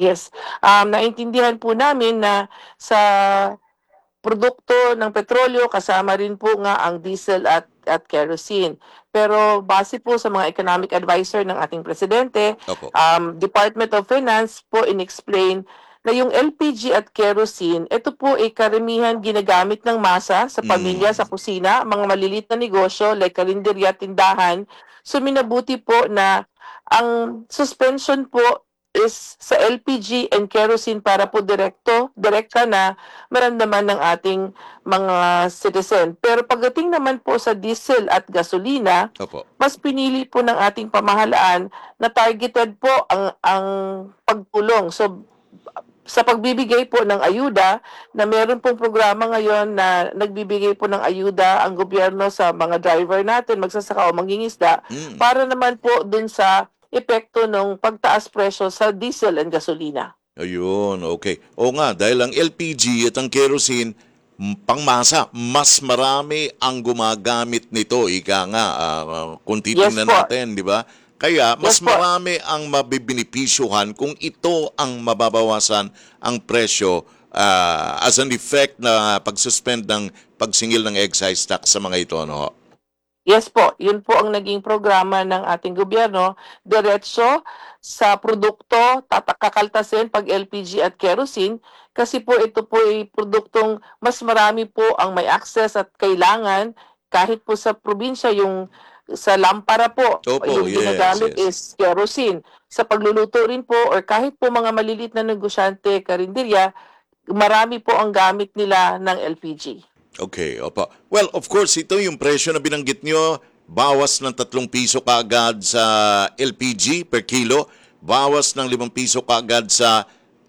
Yes, naintindihan po namin na sa produkto ng petrolyo kasama rin po nga ang diesel at kerosene. Pero base po sa mga economic advisor ng ating presidente, Opo. Department of Finance po inexplain na yung LPG at kerosene, ito po ay karamihan ginagamit ng masa sa pamilya, sa kusina, mga maliliit na negosyo like karinderya, tindahan. So minabuti po na ang suspension po is sa LPG and kerosene para po direkta na maramdaman ng ating mga citizen. Pero pagdating naman po sa diesel at gasolina, Opo. mas pinili po ng ating pamahalaan na targeted po ang pagtulong. So sa pagbibigay po ng ayuda, na meron pong programa ngayon na nagbibigay po ng ayuda ang gobyerno sa mga driver natin, magsasaka o mangingisda, Mm. para naman po dun sa epekto ng pagtaas presyo sa diesel and gasolina. Ayun, okay. Oo nga, dahil ang LPG at ang kerosene, pangmasa, mas marami ang gumagamit nito. Ika nga, kung Yes titingnan po. natin, di ba? Kaya mas Yes po. marami ang mabibinipisyuhan kung ito ang mababawasan ang presyo as an effect na pagsuspend ng pagsingil ng excise tax sa mga ito. No? Yes po, yun po ang naging programa ng ating gobyerno, diretso sa produkto, kakaltasin pag LPG at kerosene, kasi po ito po ay produktong mas marami po ang may access at kailangan, kahit po sa probinsya, yung sa lampara po, Opo, yung yes, ginagamit yes. is kerosene. Sa pagluluto rin po, or kahit po mga maliliit na negosyante, karinderya, marami po ang gamit nila ng LPG. Okay, opo. Well, of course, ito yung presyo na binanggit nyo, bawas ng 3 piso kaagad sa LPG per kilo, bawas ng 5 piso kaagad sa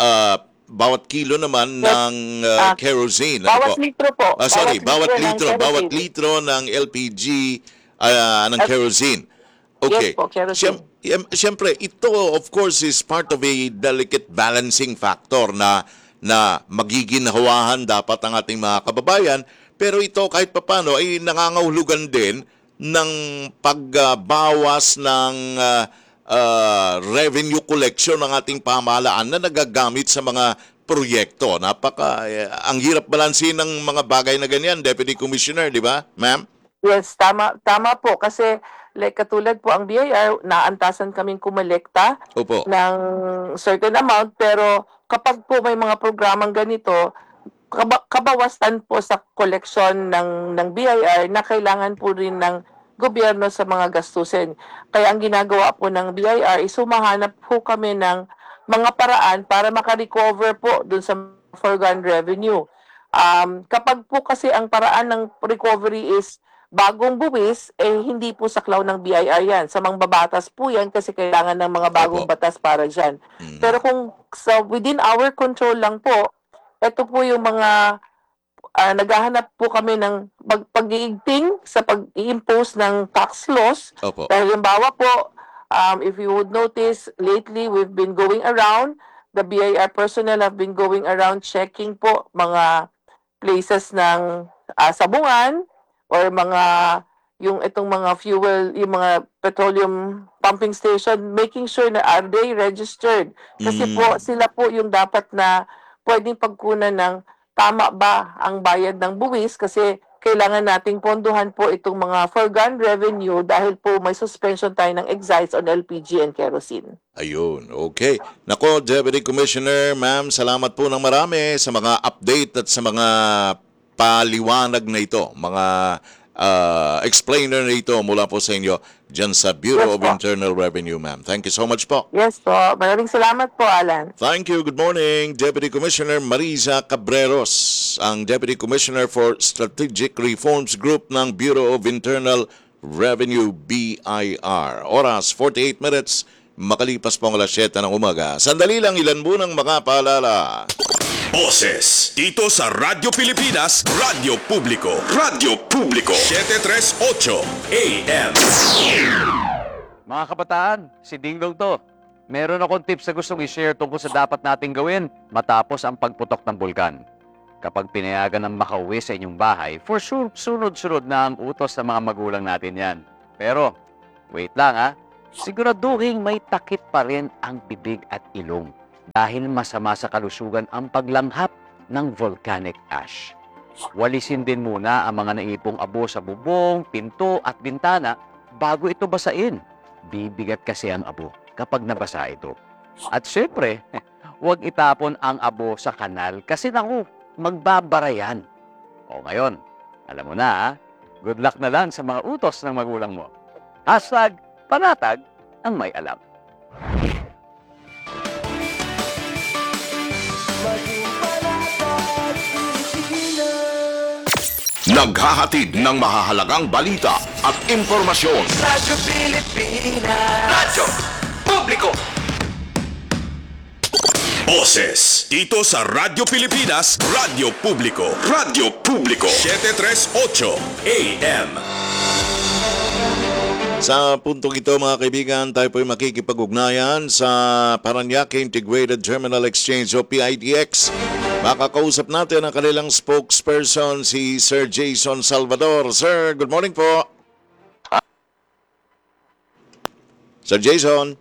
bawat kilo naman Yes. ng kerosene. Bawat litro po. Bawat ng bawat kerosene. litro ng LPG ng At kerosene. yes Okay. po, kerosene. Siyempre, ito of course is part of a delicate balancing factor na magiginhawahan dapat ang ating mga kababayan. Pero ito kahit papano ay nangangahulugan din ng pagbawas ng revenue collection ng ating pamahalaan na nagagamit sa mga proyekto. Ang hirap balansin ng mga bagay na ganyan, Deputy Commissioner, di ba, ma'am? Yes, tama po. Kasi like katulad po ang BIR, naantasan kaming kumolekta Opo. ng certain amount, pero kapag po may mga programang ganito, kabawasan po sa collection ng BIR na kailangan po rin ng gobyerno sa mga gastusin. Kaya ang ginagawa po ng BIR is humahanap po kami ng mga paraan para makarecover po dun sa foregone revenue. Kapag po kasi ang paraan ng recovery is bagong buwis, hindi po saklaw ng BIR yan. Sa mga babatas po yan kasi kailangan ng mga bagong Opo. batas para dyan. Pero kung within our control lang po, ito po yung mga naghahanap po kami ng pag-iigting sa pag-i-impose ng tax laws. Opo. Dahil halimbawa po, if you would notice, lately we've been going around, the BIR personnel have been going around checking po mga places ng sabungan or yung itong mga fuel, yung mga petroleum pumping station, making sure na are they registered. Kasi po, sila po yung dapat na pwedeng pagkunan ng tama ba ang bayad ng buwis, kasi kailangan nating ponduhan po itong mga foregone revenue dahil po may suspension tayo ng excise on LPG and kerosene. Ayun, okay. Nako, Deputy Commissioner, ma'am, salamat po ng marami sa mga update at sa mga paliwanag na ito, mga explainer na ito mula po sa inyo dyan sa Bureau Yes of po. Internal Revenue, ma'am. Thank you so much po. Yes po, maraming salamat po, Alan. Thank you. Good morning, Deputy Commissioner Marisa Cabreros, ang Deputy Commissioner for Strategic Reforms Group ng Bureau of Internal Revenue, BIR. Oras, 48 minutes, makalipas po ang alas 7 ng umaga. Sandali lang, ilan munang makapaalala. Boses dito sa Radyo Pilipinas, Radyo Publiko. Radyo Publiko 738 AM. Mga kabataan, si Dingdong to. Meron akong tips na gustong i-share tungkol sa dapat nating gawin matapos ang pagputok ng bulkan. Kapag pinayagan ng makauwi sa inyong bahay, for sure, sunod-sunod na ang utos ng mga magulang natin yan. Pero, wait lang ha, siguraduhin may takip pa rin ang bibig at ilong. dahil masama sa kalusugan ang paglanghap ng volcanic ash. Walisin din muna ang mga naipong abo sa bubong, pinto at bintana bago ito basain. Bibigat kasi ang abo kapag nabasa ito. At syempre, huwag itapon ang abo sa kanal kasi naku, magbabara yan. O ngayon, alam mo na good luck na lang sa mga utos ng magulang mo. #panatag ang may alam. Naghahatid ng mahahalagang balita at impormasyon. Radyo Pilipinas. Radyo Publiko. Boses dito sa Radyo Pilipinas, Radyo Publiko. Radyo Publiko 738 AM. Sa puntong ito mga kaibigan, tayo po'y makikipag-ugnayan sa Parañaque Integrated Terminal Exchange o PITX. Makakausap natin ang kanilang spokesperson, si Sir Jason Salvador. Sir, good morning po. Sir Jason.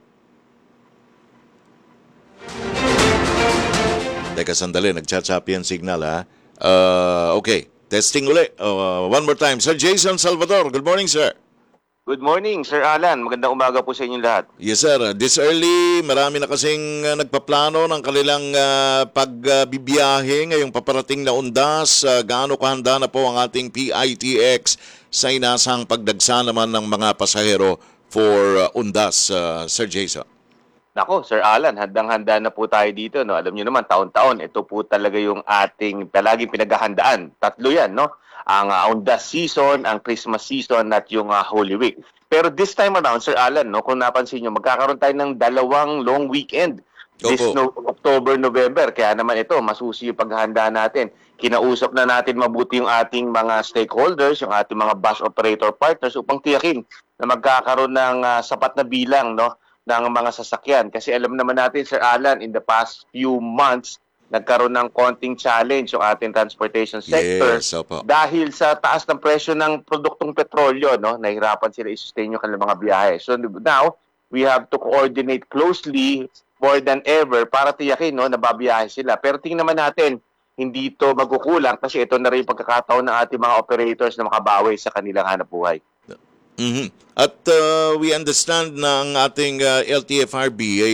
Teka sandali, nagchat-chappy ang signal ha. Okay, testing uli. One more time. Sir Jason Salvador, good morning sir. Good morning, Sir Alan. Magandang umaga po sa inyong lahat. Yes sir, this early marami na kasing nagpaplano ng kanilang pagbibiyahe ngayong paparating na undas. Gaano kahanda na po ang ating PITX sa inasang pagdagsa naman ng mga pasahero for undas, Sir Jason? Nako, Sir Alan, handang-handa na po tayo dito. No? Alam niyo naman, taon-taon, ito po talaga yung ating palaging pinaghahandaan. Tatlo yan, no? Ang undas season, ang Christmas season, at yung Holy Week. Pero this time around, Sir Alan, no, kung napansin nyo, magkakaroon tayo ng dalawang long weekend. This October, November. Kaya naman ito, masusi yung paghahanda natin. Kinausap na natin mabuti yung ating mga stakeholders, yung ating mga bus operator partners upang tiyakin na magkakaroon ng sapat na bilang, no, ng mga sasakyan. Kasi alam naman natin, Sir Alan, in the past few months, nagkaroon ng konting challenge yung ating transportation sector. Yes, opo. Dahil sa taas ng presyo ng produktong petrolyo, no, nahirapan sila i-sustain yung kanilang mga biyahe. So now, we have to coordinate closely more than ever para tiyakin, no, na babiyahe sila. Pero tingnan naman natin, hindi ito magkukulang kasi ito na rin yung pagkakataon ng ating mga operators na makabawi sa kanilang hanap buhay. Mhm. At we understand na ang ating LTFRB ay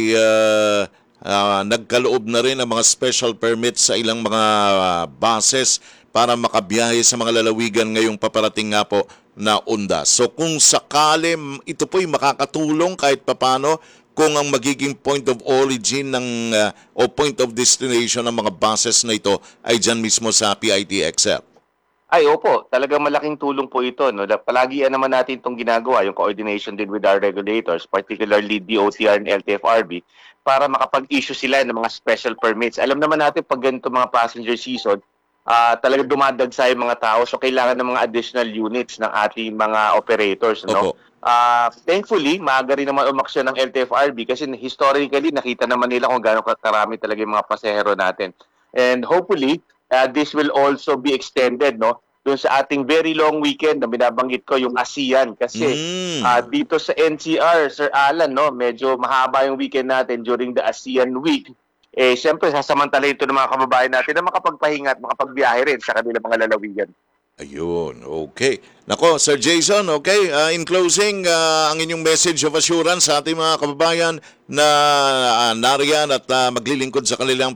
nagkaloob na rin ng mga special permits sa ilang mga buses para makabiyahe sa mga lalawigan ngayong paparating nga po na undas. So kung sakali ito po'y makakatulong kahit papano kung ang magiging point of origin ng o point of destination ng mga buses na ito ay dyan mismo sa PITXL. Ay, opo. Talagang malaking tulong po ito. No? Palagian naman natin itong ginagawa, yung coordination din with our regulators, particularly DOTR and LTFRB, para makapag-issue sila ng mga special permits. Alam naman natin pag ganito mga passenger season, talagang dumadagsa yung mga tao. So, kailangan ng mga additional units ng ating mga operators. No? Thankfully, maaga rin naman umaksyon ng LTFRB kasi historically, nakita naman nila kung gaano karami talaga yung mga pasahero natin. And hopefully, this will also be extended, no, doon sa ating very long weekend na binabanggit ko, yung ASEAN. Kasi dito sa NCR, Sir Alan, no, medyo mahaba yung weekend natin during the ASEAN week. Eh, siyempre, sasamantala ito ng mga kababayan natin na makapagpahinga at makapagbiyahe rin sa kanilang mga lalawigan. Ayun, okay. Nako, Sir Jason, okay. In closing, ang inyong message of assurance sa ating mga kababayan na nariyan at maglilingkod sa kanilang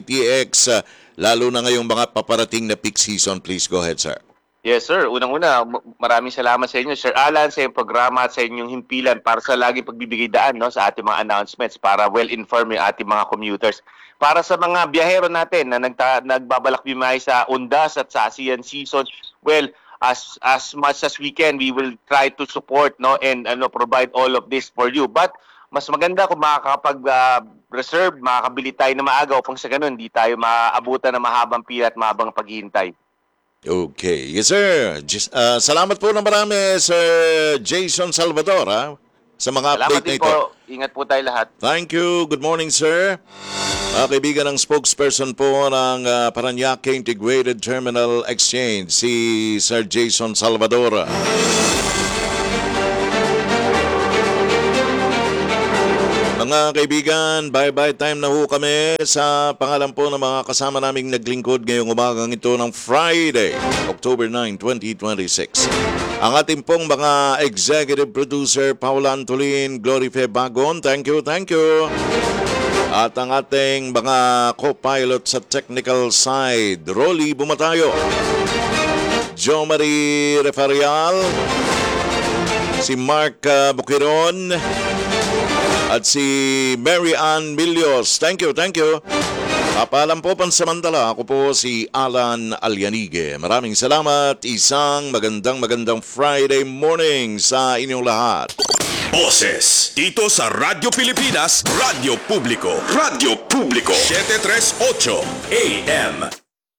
PITX, lalo na ngayong mga paparating na peak season. Please go ahead, sir. Yes, sir. Unang-una, maraming salamat sa inyo, Sir Alan, sa iyong programa at sa inyong himpilan para sa lagi pagbibigay daan, no, sa ating mga announcements para well-informed yung ating mga commuters. Para sa mga biyahero natin na nagbabalak biyahe sa undas at sa ASEAN season, well, as much as we can, we will try to support, no, and provide all of this for you. But mas maganda kung makakapag-reserve, makakabili tayo na maaga upang sa ganun, hindi tayo maaabutan ng mahabang pila at mahabang paghihintay. Okay. Yes, sir. Salamat po na marami, Sir Jason Salvador, sa mga Salamat update na din ito. po. Ingat po tayo lahat. Thank you. Good morning, sir. Kaibigan ng spokesperson po ng Parañaque Integrated Terminal Exchange, si Sir Jason Salvador. Mga kaibigan, bye-bye time na ho kami sa pangalan po ng mga kasama naming naglingkod ngayong umagang ito ng Friday, October 9, 2026. Ang ating pong mga executive producer, Paula Antolin, Glory Fe Bagon, thank you. At ang ating mga co-pilot sa technical side, Rolly Bumatayo, Jo Marie Refarial, si Mark Bukiron, at si Mary Ann Milios. Thank you. Papalam po pansamantala, ako po si Alan Alianige. Maraming salamat. Isang magandang Friday morning sa inyong lahat. Boses dito sa Radyo Pilipinas, Radyo Publiko. Radyo Publiko 738 AM.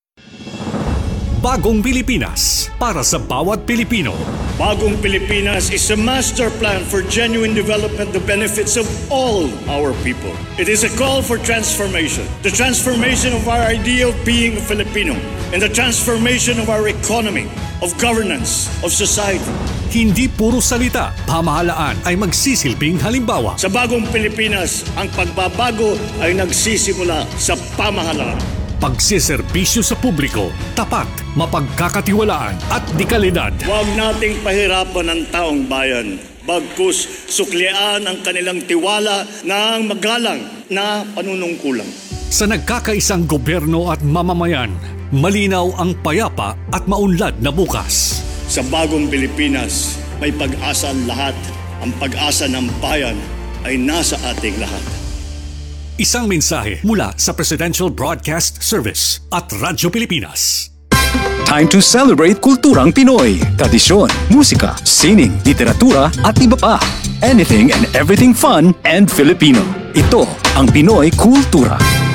Bagong Pilipinas para sa bawat Pilipino. Bagong Pilipinas is a master plan for genuine development, the benefits of all our people. It is a call for transformation. The transformation of our idea of being a Filipino and the transformation of our economy, of governance, of society. Hindi puro salita, pamahalaan ay magsisilbing halimbawa. Sa Bagong Pilipinas, ang pagbabago ay nagsisimula sa pamahalaan. Pagsiservisyo sa publiko, tapat, mapagkakatiwalaan at dekalidad. Huwag nating pahirapan ang taong bayan. Bagkus suklian ang kanilang tiwala ng magalang na panunungkulan. Sa nagkakaisang gobyerno at mamamayan, malinaw ang payapa at maunlad na bukas. Sa Bagong Pilipinas, may pag-asa ang lahat. Ang pag-asa ng bayan ay nasa ating lahat. Isang mensahe mula sa Presidential Broadcast Service at Radyo Pilipinas. Time to celebrate kulturang Pinoy. Tradisyon, musika, sining, literatura at iba pa. Anything and everything fun and Filipino. Ito ang Pinoy Kultura.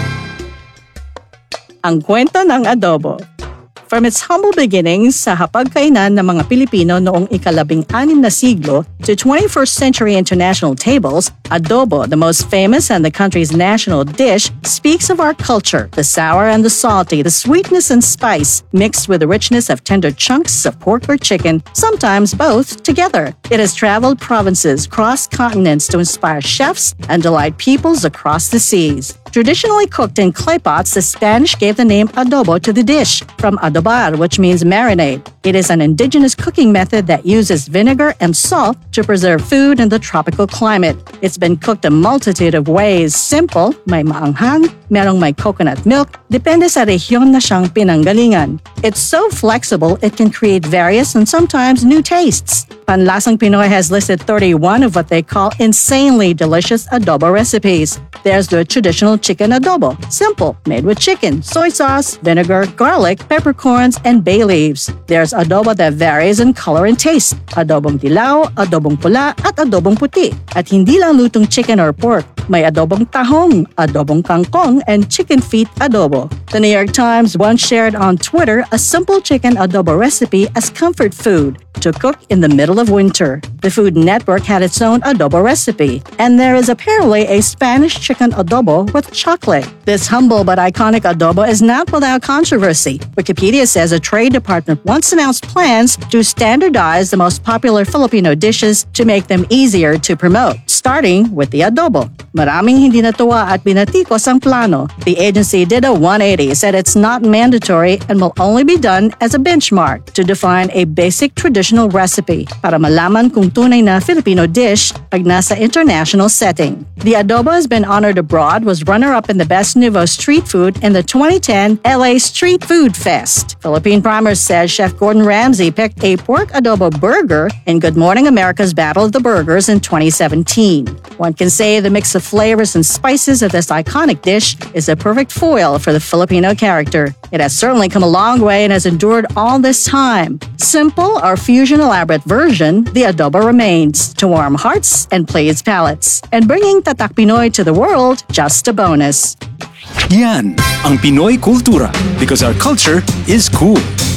Ang kwento ng adobo. From its humble beginnings sa hapagkainan ng mga Pilipino noong ika-16 na siglo to 21st century international tables, adobo, the most famous and the country's national dish, speaks of our culture, the sour and the salty, the sweetness and spice, mixed with the richness of tender chunks of pork or chicken, sometimes both together. It has traveled provinces, crossed continents to inspire chefs and delight peoples across the seas. Traditionally cooked in clay pots, the Spanish gave the name adobo to the dish, from adobar, which means marinade. It is an indigenous cooking method that uses vinegar and salt to preserve food in the tropical climate. It's been cooked a multitude of ways. Simple, may maanghang, merong may coconut milk, depende sa rehiyon na siyang pinanggalingan. It's so flexible, it can create various and sometimes new tastes. Panlasang Pinoy has listed 31 of what they call insanely delicious adobo recipes. There's the traditional chicken adobo. Simple, made with chicken, soy sauce, vinegar, garlic, peppercorns, and bay leaves. There's adobo that varies in color and taste. Adobong dilaw, adobong pula, at adobong puti. At hindi lang lutong chicken or pork. May adobong tahong, adobong kangkong, and chicken feet adobo. The New York Times once shared on Twitter a simple chicken adobo recipe as comfort food to cook in the middle of winter. The Food Network had its own adobo recipe, and there is apparently a Spanish chicken adobo with chocolate. This humble but iconic adobo is not without controversy. Wikipedia says a trade department once announced plans to standardize the most popular Filipino dishes to make them easier to promote, starting with the adobo. Maraming hindi natuwa at binatikos ang plano. The agency did a 180, said it's not mandatory and will only be done as a benchmark to define a basic traditional recipe para malaman kung tunay na Filipino dish pag nasa international setting. The adobo has been honored abroad, was runner-up in the Best Nouveau Street Food in the 2010 LA Street Food Fest. Philippine Primers says Chef Gordon Ramsay picked a pork adobo burger in Good Morning America's Battle of the Burgers in 2017. One can say the mix of flavors and spices of this iconic dish is a perfect foil for the Filipino character. It has certainly come a long way and has endured all this time. Simple or fusion elaborate version, the adobo remains to warm hearts and please palates. And bringing Tatak Pinoy to the world, just a bonus. Yan ang Pinoy Kultura, because our culture is cool.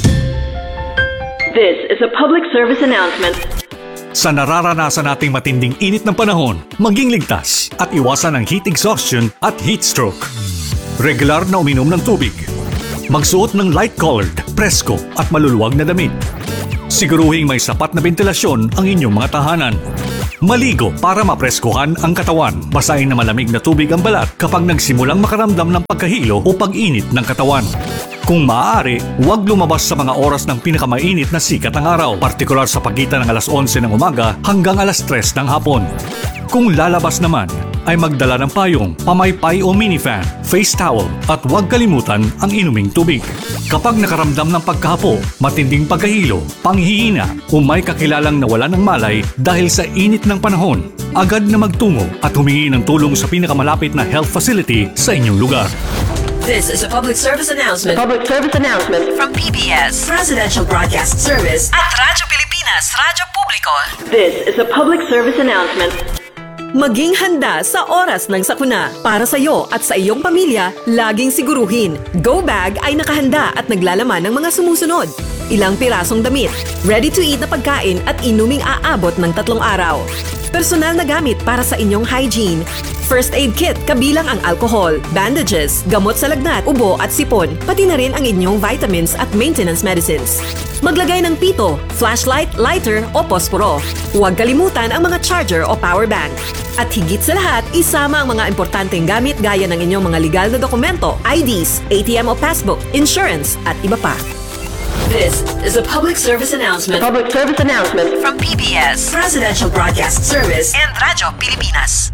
This is a public service announcement. Sa nararanasan nating matinding init ng panahon, maging ligtas at iwasan ang heat exhaustion at heat stroke. Regular na uminom ng tubig. Magsuot ng light-colored, presko at maluluwag na damit. Siguruhing may sapat na ventilasyon ang inyong mga tahanan. Maligo para mapreskuhan ang katawan. Basahin na malamig na tubig ang balat kapag nagsimulang makaramdam ng pagkahilo o pag-init ng katawan. Kung maaari, huwag lumabas sa mga oras ng pinakamainit na sikat ng araw, partikular sa pagitan ng alas 11 ng umaga hanggang alas 3 ng hapon. Kung lalabas naman, ay magdala ng payong, pamaypay o minifan, face towel at huwag kalimutan ang inuming tubig. Kapag nakaramdam ng pagkahapo, matinding pagkahilo, panghihina o may kakilalang nawalan ng malay dahil sa init ng panahon, agad na magtungo at humingi ng tulong sa pinakamalapit na health facility sa inyong lugar. This is a public service announcement. Public service announcement From PBS, Presidential Broadcast Service at Radyo Pilipinas, Radyo Publiko. This is a public service announcement. Maging handa sa oras ng sakuna. Para sa iyo at sa iyong pamilya, laging siguruhin. Go Bag ay nakahanda at naglalaman ng mga sumusunod. Ilang pirasong damit, ready-to-eat na pagkain at inuming aabot ng 3 araw. Personal na gamit para sa inyong hygiene. First aid kit kabilang ang alcohol, bandages, gamot sa lagnat, ubo at sipon, pati na rin ang inyong vitamins at maintenance medicines. Maglagay ng pito, flashlight, lighter o posporo. Huwag kalimutan ang mga charger o power bank. At higit sa lahat, isama ang mga importanteng gamit gaya ng inyong mga legal na dokumento, IDs, ATM o passbook, insurance at iba pa. This is a public service announcement. Public service announcement From PBS, Presidential Broadcast Service and Radyo Pilipinas.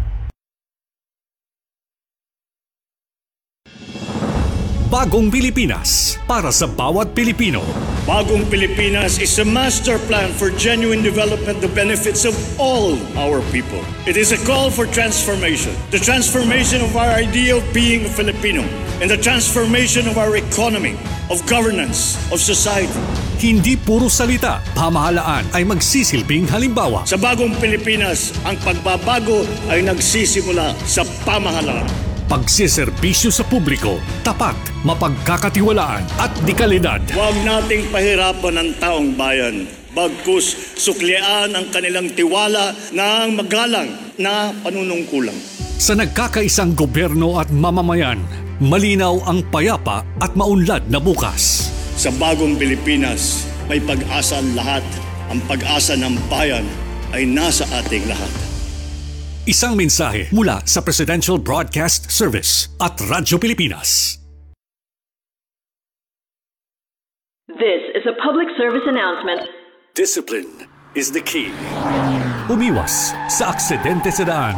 Bagong Pilipinas para sa bawat Pilipino. Bagong Pilipinas is a master plan for genuine development, the benefits of all our people. It is a call for transformation. The transformation of our idea of being a Filipino and the transformation of our economy, of governance, of society. Hindi puro salita, pamahalaan ay magsisilbing halimbawa. Sa Bagong Pilipinas, ang pagbabago ay nagsisimula sa pamahalaan. Pagsiservisyo sa publiko, tapat, mapagkakatiwalaan at dekalidad. Huwag nating pahirapan ang taong bayan. Bagkus suklian ang kanilang tiwala ng magalang na panunungkulan. Sa nagkakaisang gobyerno at mamamayan, malinaw ang payapa at maunlad na bukas. Sa Bagong Pilipinas, may pag-asa ang lahat. Ang pag-asa ng bayan ay nasa ating lahat. Isang mensahe mula sa Presidential Broadcast Service at Radyo Pilipinas. This is a public service announcement. Discipline is the key. Umiwas sa aksidente sa daan.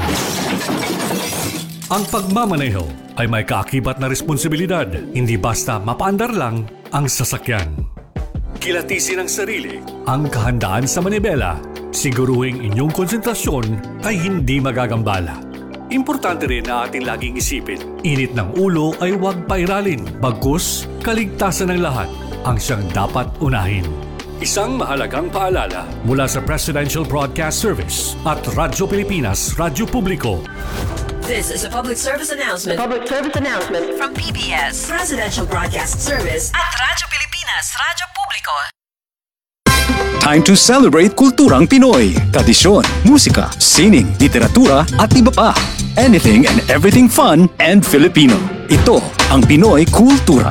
Ang pagmamaneho ay may kaakibat na responsibilidad. Hindi basta mapaandar lang ang sasakyan. Kilatisin ang sarili, ang kahandaan sa manibela. Siguruhing inyong konsentrasyon ay hindi magagambala. Importante rin na ating laging isipin, init ng ulo ay huwag pairalin. Bagkus, kaligtasan ng lahat ang siyang dapat unahin. Isang mahalagang paalala mula sa Presidential Broadcast Service at Radyo Pilipinas, Radyo Publiko. This is a public service announcement. Public service announcement From PBS, Presidential Broadcast Service at Radyo Pilipinas, Radyo Publiko. Time to celebrate kulturang Pinoy. Tradisyon, musika, sining, literatura at iba pa. Anything and everything fun and Filipino. Ito ang Pinoy Kultura.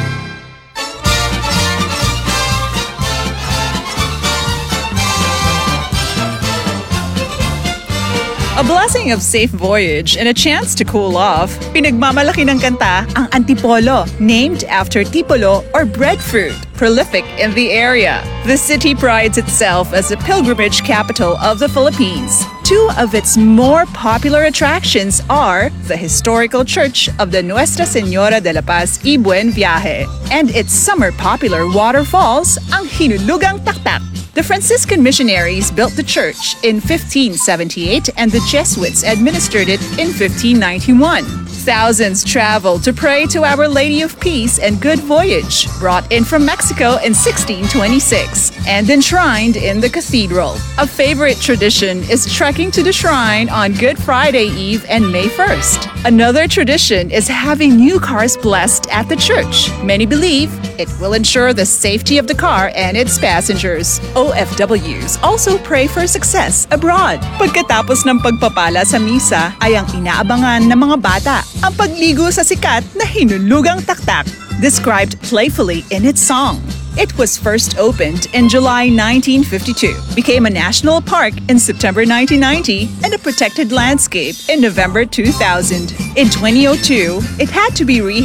A blessing of safe voyage and a chance to cool off, pinagmamalaki ng kanta ang Antipolo, named after tipolo or breadfruit, prolific in the area. The city prides itself as a pilgrimage capital of the Philippines. Two of its more popular attractions are the historical church of the Nuestra Señora de la Paz y Buen Viaje and its summer popular waterfalls, ang Hinulugang Taktak. The Franciscan missionaries built the church in 1578 and the Jesuits administered it in 1591. Thousands traveled to pray to Our Lady of Peace and Good Voyage, brought in from Mexico in 1626 and enshrined in the cathedral. A favorite tradition is trekking to the shrine on Good Friday Eve and May 1st. Another tradition is having new cars blessed at the church. Many believe it will ensure the safety of the car and its passengers. OFWs also pray for success abroad. Pagkatapos ng pagpapala sa misa ay ang inaabangan ng mga bata ang pagligo sa sikat na Hinulugang Taktak, described playfully in its song. It was first opened in July 1952, became a national park in September 1990, and a protected landscape in November 2000. In 2002, it had to be